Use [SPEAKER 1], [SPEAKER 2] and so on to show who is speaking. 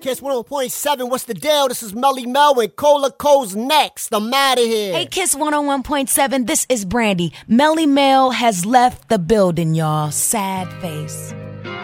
[SPEAKER 1] Kiss 101.7, what's the deal? This is Melly Mel and Cola Cole's next. I'm out of here.
[SPEAKER 2] Hey, Kiss 101.7, this is Brandy. Melly Mel has left the building, y'all. Sad face.